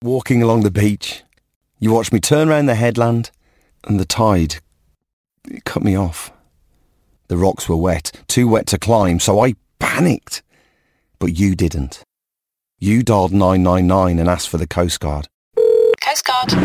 walking along the beach. You watched me turn round the headland, and the tide, it cut me off. The rocks were wet, too wet to climb, so I panicked. But you didn't. You dialed 999 and asked for the Coast Guard. Coast Guard.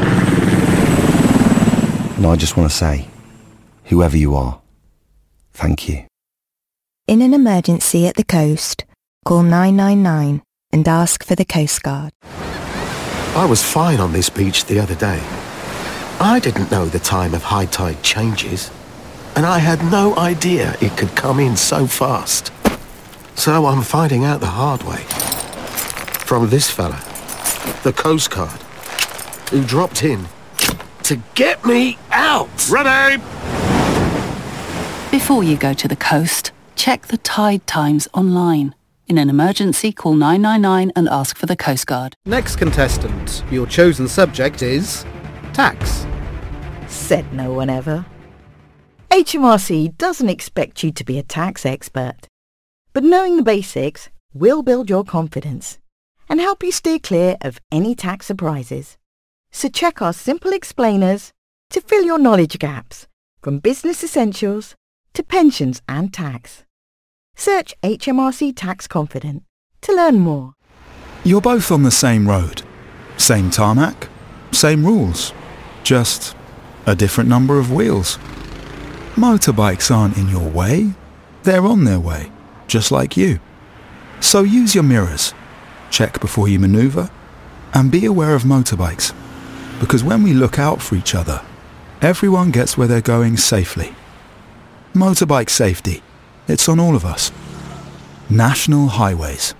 And I just want to say, whoever you are, thank you. In an emergency at the coast, call 999 and ask for the Coast Guard. I was fine on this beach the other day. I didn't know the time of high tide changes, and I had no idea it could come in so fast. So I'm finding out the hard way. From this fella, the Coast Guard, who dropped in to get me out. Ready! Before you go to the coast, check the tide times online. In an emergency, call 999 and ask for the Coast Guard. Next contestant, your chosen subject is tax. Said no one ever. HMRC doesn't expect you to be a tax expert, but knowing the basics will build your confidence and help you steer clear of any tax surprises. So check our simple explainers to fill your knowledge gaps, from business essentials to pensions and tax. Search HMRC Tax Confident to learn more. You're both on the same road. Same tarmac, same rules. Just a different number of wheels. Motorbikes aren't in your way. They're on their way, just like you. So use your mirrors. Check before you manoeuvre. And be aware of motorbikes. Because when we look out for each other, everyone gets where they're going safely. Motorbike safety. It's on all of us. National Highways.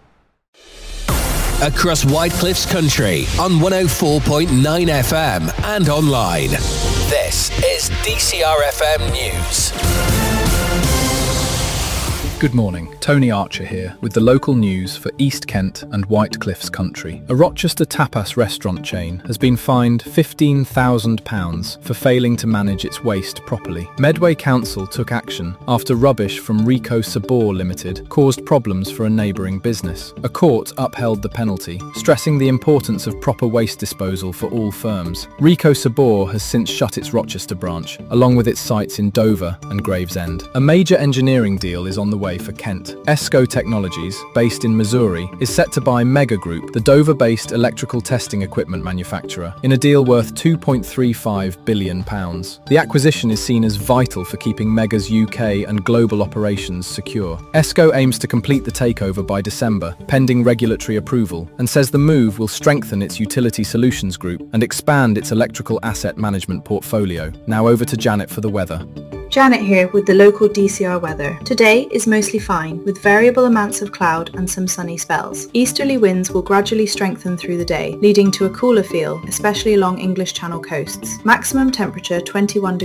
Across White Cliffs Country on 104.9 FM and online. This is DCR FM News. Good morning, Tony Archer here with the local news for East Kent and White Cliffs Country. A Rochester tapas restaurant chain has been fined £15,000 for failing to manage its waste properly. Medway Council took action after rubbish from Rico Sabor Limited caused problems for a neighbouring business. A court upheld the penalty, stressing the importance of proper waste disposal for all firms. Rico Sabor has since shut its Rochester branch, along with its sites in Dover and Gravesend. A major engineering deal is on the way for Kent. ESCO Technologies, based in Missouri, is set to buy Mega Group, the Dover-based electrical testing equipment manufacturer, in a deal worth £2.35 billion. The acquisition is seen as vital for keeping Mega's UK and global operations secure. ESCO aims to complete the takeover by December, pending regulatory approval, and says the move will strengthen its utility solutions group and expand its electrical asset management portfolio. Now over to Janet for the weather. Janet here with the local DCR weather. Today is mostly fine, with variable amounts of cloud and some sunny spells. Easterly winds will gradually strengthen through the day, leading to a cooler feel, especially along English Channel coasts. Maximum temperature 21 degrees.